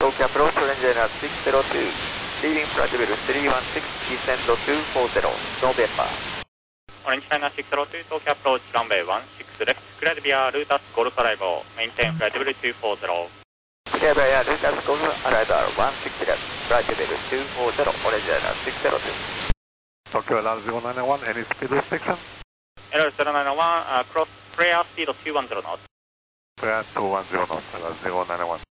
Tokyo approach Orange Air 602, leaving flight level 316, descend 240, November. Orange China 602, Tokyo approach runway 16 left, cleared via Lotus Golf Arrival, maintain flight level 240. Cleared via Lotus Golf Arrival 16 left, flight level 240, Orange Air 602. Tokyo LR091, any speed restriction? LR091, cross clear speed 210 knots. Clear 210 knots, LR091.